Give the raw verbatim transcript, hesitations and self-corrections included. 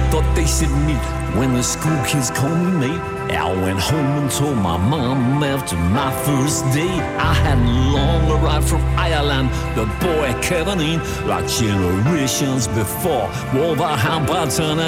thought they said meet when the school kids called me mate. I went home and told my mom after my first date. I hadn't long arrived from Ireland, the boy Kevin in, like generations before. Wolverhampton